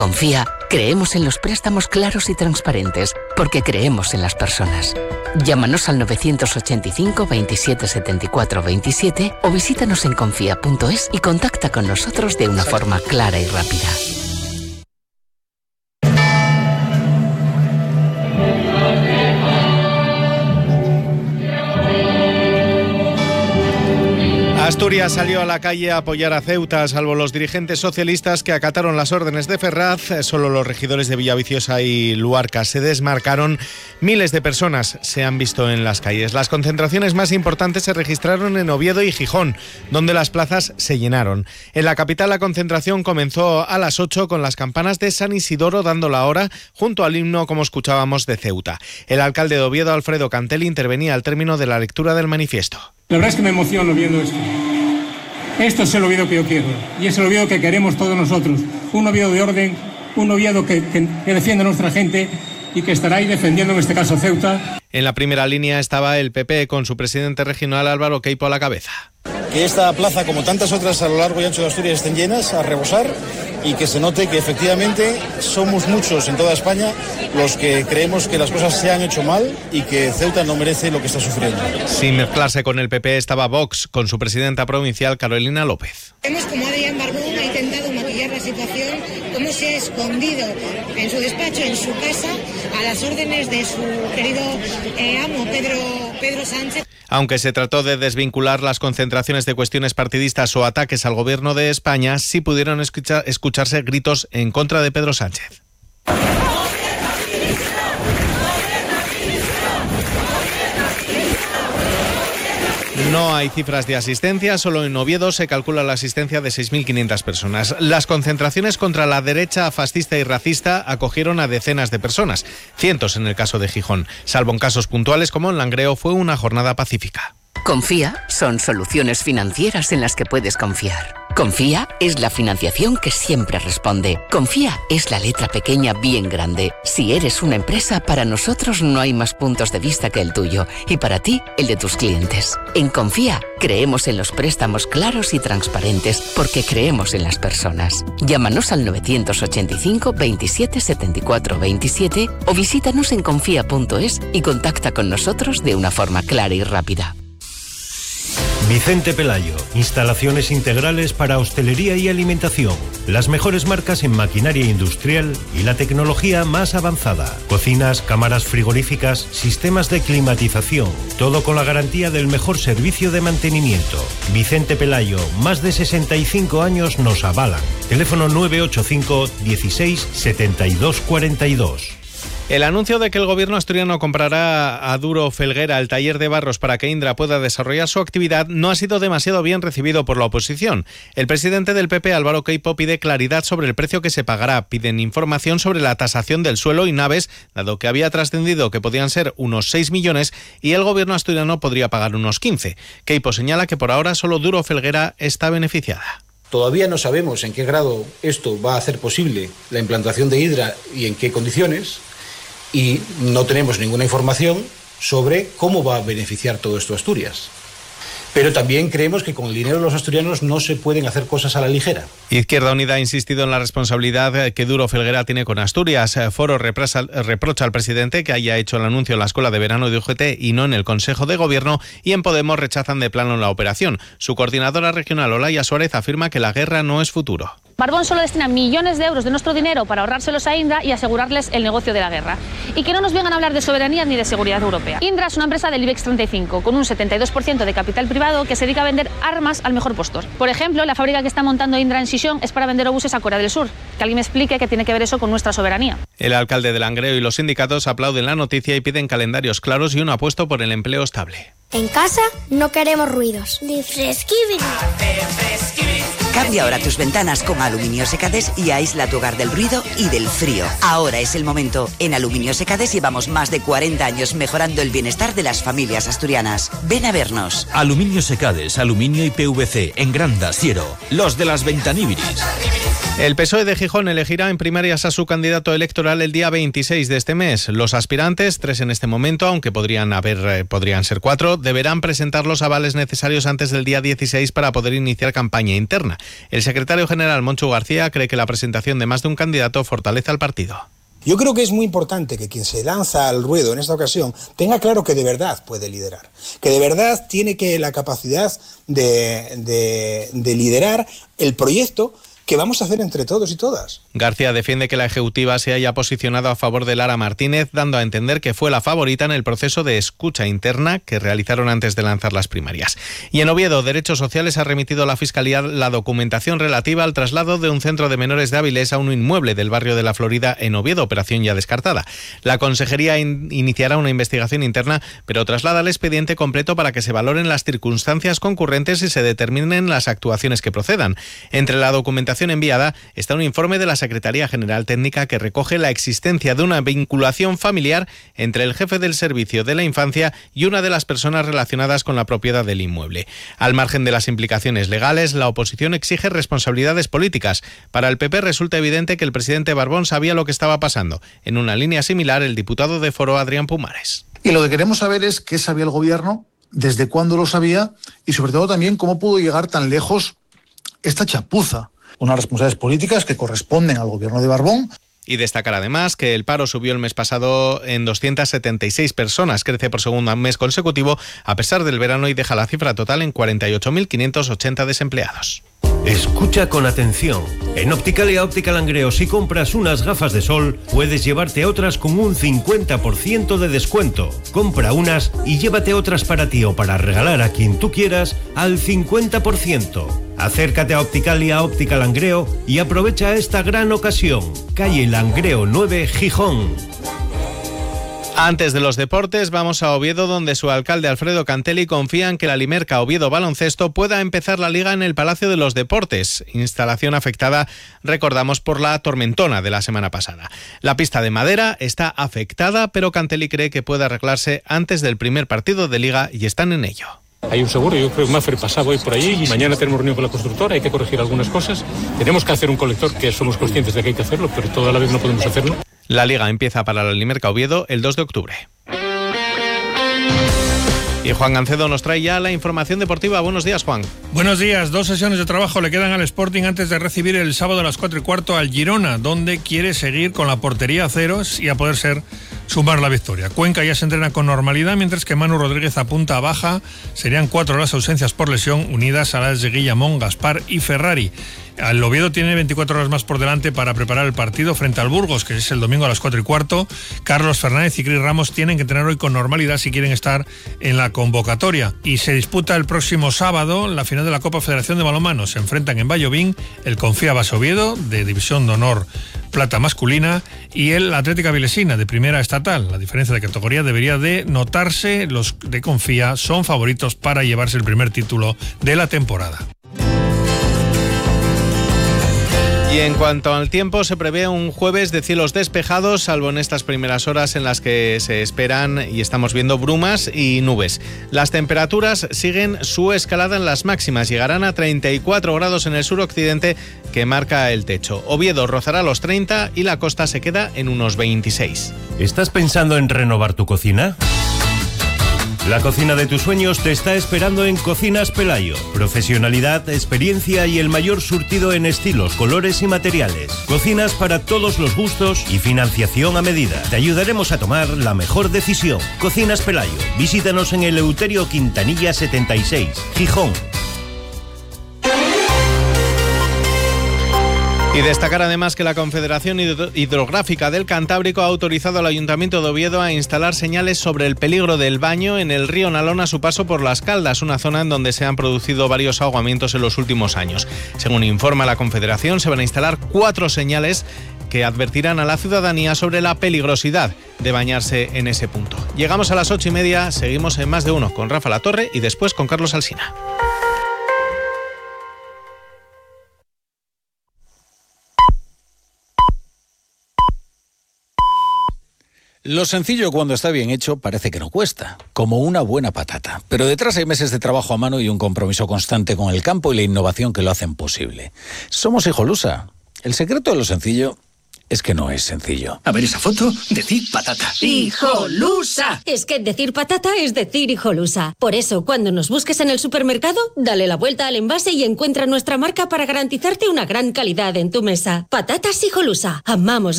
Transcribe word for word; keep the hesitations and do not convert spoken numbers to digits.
Confía, creemos en los préstamos claros y transparentes, porque creemos en las personas. Llámanos al novecientos ochenta y cinco, veintisiete setenta y cuatro veintisiete o visítanos en confía punto es y contacta con nosotros de una forma clara y rápida. Asturias salió a la calle a apoyar a Ceuta, salvo los dirigentes socialistas que acataron las órdenes de Ferraz. Solo los regidores de Villaviciosa y Luarca se desmarcaron. Miles de personas se han visto en las calles. Las concentraciones más importantes se registraron en Oviedo y Gijón, donde las plazas se llenaron. En la capital la concentración comenzó a las ocho con las campanas de San Isidoro dando la hora, junto al himno, como escuchábamos, de Ceuta. El alcalde de Oviedo, Alfredo Cantelli, intervenía al término de la lectura del manifiesto. La verdad es que me emociono viendo esto. Esto es el Oviedo que yo quiero y es el Oviedo que queremos todos nosotros. Un Oviedo de orden, un Oviedo que, que, que defiende a nuestra gente y que estará ahí defendiendo en este caso Ceuta. En la primera línea estaba el P P con su presidente regional Álvaro Queipo a la cabeza. Que esta plaza, como tantas otras a lo largo y ancho de Asturias, estén llenas a rebosar y que se note que efectivamente somos muchos en toda España los que creemos que las cosas se han hecho mal y que Ceuta no merece lo que está sufriendo. Sin mezclarse con el P P estaba Vox con su presidenta provincial Carolina López. Vemos como Adrián Barbón ha intentado maquillar la situación, cómo se ha escondido en su despacho, en su casa, a las órdenes de su querido eh, amo Pedro, Pedro Sánchez. Aunque se trató de desvincular las concentraciones de cuestiones partidistas o ataques al gobierno de España, sí pudieron escuchar, escucharse gritos en contra de Pedro Sánchez. No hay cifras de asistencia, solo en Oviedo se calcula la asistencia de seis mil quinientas personas. Las concentraciones contra la derecha fascista y racista acogieron a decenas de personas, cientos en el caso de Gijón. Salvo en casos puntuales como en Langreo, fue una jornada pacífica. Confía son soluciones financieras en las que puedes confiar. Confía es la financiación que siempre responde. Confía es la letra pequeña bien grande. Si eres una empresa, para nosotros no hay más puntos de vista que el tuyo y para ti, el de tus clientes. En Confía creemos en los préstamos claros y transparentes porque creemos en las personas. Llámanos al novecientos ochenta y cinco, veintisiete setenta y cuatro veintisiete o visítanos en confía punto es y contacta con nosotros de una forma clara y rápida. Vicente Pelayo, instalaciones integrales para hostelería y alimentación, las mejores marcas en maquinaria industrial y la tecnología más avanzada, cocinas, cámaras frigoríficas, sistemas de climatización, todo con la garantía del mejor servicio de mantenimiento. Vicente Pelayo, más de sesenta y cinco años nos avalan. Teléfono nueve ocho cinco, dieciséis, setenta y dos cuarenta y dos. El anuncio de que el gobierno asturiano comprará a Duro Felguera el taller de barros para que Indra pueda desarrollar su actividad no ha sido demasiado bien recibido por la oposición. El presidente del P P, Álvaro Queipo, pide claridad sobre el precio que se pagará. Piden información sobre la tasación del suelo y naves, dado que había trascendido que podían ser unos seis millones y el gobierno asturiano podría pagar unos quince. Queipo señala que por ahora solo Duro Felguera está beneficiada. Todavía no sabemos en qué grado esto va a hacer posible la implantación de Indra y en qué condiciones. Y no tenemos ninguna información sobre cómo va a beneficiar todo esto a Asturias. Pero también creemos que con el dinero de los asturianos no se pueden hacer cosas a la ligera. Izquierda Unida ha insistido en la responsabilidad que Duro Felguera tiene con Asturias. Foro reprocha, reprocha al presidente que haya hecho el anuncio en la escuela de verano de U G T y no en el Consejo de Gobierno, y en Podemos rechazan de plano la operación. Su coordinadora regional, Olaya Suárez, afirma que la guerra no es futuro. Barbón solo destina millones de euros de nuestro dinero para ahorrárselos a Indra y asegurarles el negocio de la guerra. Y que no nos vengan a hablar de soberanía ni de seguridad europea. Indra es una empresa del IBEX treinta y cinco, con un setenta y dos por ciento de capital privado que se dedica a vender armas al mejor postor. Por ejemplo, la fábrica que está montando Indra en Sisión es para vender obuses a Corea del Sur. Que alguien me explique qué tiene que ver eso con nuestra soberanía. El alcalde de Langreo y los sindicatos aplauden la noticia y piden calendarios claros y un apuesto por el empleo estable. En casa no queremos ruidos. Ni fresquibiri. Cambia ahora tus ventanas con Aluminio Secades y aísla tu hogar del ruido y del frío. Ahora es el momento. En Aluminio Secades llevamos más de cuarenta años mejorando el bienestar de las familias asturianas. Ven a vernos. Aluminio Secades, aluminio y P V C en Granda, Siero. Los de las Ventaníbiris. El P S O E de Gijón elegirá en primarias a su candidato electoral el día veintiséis de este mes. Los aspirantes, tres en este momento, aunque podrían haber, eh, podrían ser cuatro, deberán presentar los avales necesarios antes del día dieciséis para poder iniciar campaña interna. El secretario general, Moncho García, cree que la presentación de más de un candidato fortalece al partido. Yo creo que es muy importante que quien se lanza al ruedo en esta ocasión tenga claro que de verdad puede liderar, que de verdad tiene que la capacidad de, de, de liderar el proyecto que vamos a hacer entre todos y todas. García defiende que la ejecutiva se haya posicionado a favor de Lara Martínez, dando a entender que fue la favorita en el proceso de escucha interna que realizaron antes de lanzar las primarias. Y en Oviedo, Derechos Sociales ha remitido a la Fiscalía la documentación relativa al traslado de un centro de menores de Avilés a un inmueble del barrio de La Florida en Oviedo, operación ya descartada. La Consejería in- iniciará una investigación interna, pero traslada el expediente completo para que se valoren las circunstancias concurrentes y se determinen las actuaciones que procedan. Entre la documentación enviada está un informe de la Secretaría General Técnica que recoge la existencia de una vinculación familiar entre el jefe del Servicio de la Infancia y una de las personas relacionadas con la propiedad del inmueble. Al margen de las implicaciones legales, la oposición exige responsabilidades políticas. Para el P P resulta evidente que el presidente Barbón sabía lo que estaba pasando. En una línea similar, el diputado de Foro, Adrián Pumares. Y lo que queremos saber es qué sabía el gobierno, desde cuándo lo sabía y sobre todo también cómo pudo llegar tan lejos esta chapuza. Unas responsabilidades políticas que corresponden al gobierno de Barbón. Y destacar además que el paro subió el mes pasado en doscientas setenta y seis personas, crece por segundo mes consecutivo a pesar del verano y deja la cifra total en cuarenta y ocho mil quinientos ochenta desempleados. Escucha con atención. En Opticalia Óptica Langreo, si compras unas gafas de sol, puedes llevarte otras con un cincuenta por ciento de descuento. Compra unas y llévate otras para ti o para regalar a quien tú quieras al cincuenta por ciento. Acércate a Opticalia Óptica Langreo y aprovecha esta gran ocasión. Calle Langreo nueve, Gijón. Antes de los deportes, vamos a Oviedo, donde su alcalde Alfredo Cantelli confía en que la Limerca Oviedo Baloncesto pueda empezar la liga en el Palacio de los Deportes, instalación afectada, recordamos, por la tormentona de la semana pasada. La pista de madera está afectada, pero Cantelli cree que puede arreglarse antes del primer partido de liga y están en ello. Hay un seguro, yo creo que Mafre pasaba hoy por allí y mañana tenemos reunión con la constructora, hay que corregir algunas cosas. Tenemos que hacer un colector, que somos conscientes de que hay que hacerlo, pero toda la vez no podemos hacerlo. La liga empieza para la Limerca Oviedo el dos de octubre. Y Juan Gancedo nos trae ya la información deportiva. Buenos días, Juan. Buenos días. Dos sesiones de trabajo le quedan al Sporting antes de recibir el sábado a las cuatro y cuarto al Girona, donde quiere seguir con la portería a ceros y a poder ser sumar la victoria. Cuenca ya se entrena con normalidad, mientras que Manu Rodríguez apunta a baja. Serían cuatro las ausencias por lesión, unidas a las de Guillamón, Gaspar y Ferrari. El Oviedo tiene veinticuatro horas más por delante para preparar el partido frente al Burgos, que es el domingo a las cuatro y cuarto. Carlos Fernández y Cris Ramos tienen que entrenar hoy con normalidad si quieren estar en la convocatoria. Y se disputa el próximo sábado la final de la Copa Federación de Balonmano. Se enfrentan en Vallovín el Confía Base Oviedo, de División de Honor Plata Masculina, y el Atlética Vilesina, de Primera Estatal. La diferencia de categoría debería de notarse. Los de Confía son favoritos para llevarse el primer título de la temporada. Y en cuanto al tiempo, se prevé un jueves de cielos despejados, salvo en estas primeras horas en las que se esperan y estamos viendo brumas y nubes. Las temperaturas siguen su escalada en las máximas, llegarán a treinta y cuatro grados en el suroccidente, que marca el techo. Oviedo rozará los treinta y la costa se queda en unos veintiséis. ¿Estás pensando en renovar tu cocina? La cocina de tus sueños te está esperando en Cocinas Pelayo. Profesionalidad, experiencia y el mayor surtido en estilos, colores y materiales. Cocinas para todos los gustos y financiación a medida. Te ayudaremos a tomar la mejor decisión. Cocinas Pelayo. Visítanos en Eleuterio Quintanilla setenta y seis, Gijón. Y destacar además que la Confederación Hidrográfica del Cantábrico ha autorizado al Ayuntamiento de Oviedo a instalar señales sobre el peligro del baño en el río Nalón a su paso por Las Caldas, una zona en donde se han producido varios ahogamientos en los últimos años. Según informa la Confederación, se van a instalar cuatro señales que advertirán a la ciudadanía sobre la peligrosidad de bañarse en ese punto. Llegamos a las ocho y media, seguimos en Más de Uno con Rafa Latorre y después con Carlos Alsina. Lo sencillo cuando está bien hecho parece que no cuesta, como una buena patata. Pero detrás hay meses de trabajo a mano y un compromiso constante con el campo y la innovación que lo hacen posible. Somos Hijolusa. El secreto de lo sencillo es que no es sencillo. A ver esa foto, decir patata. ¡Hijolusa! Es que decir patata es decir hijolusa. Por eso, cuando nos busques en el supermercado, dale la vuelta al envase y encuentra nuestra marca para garantizarte una gran calidad en tu mesa. Patatas Hijolusa. Amamos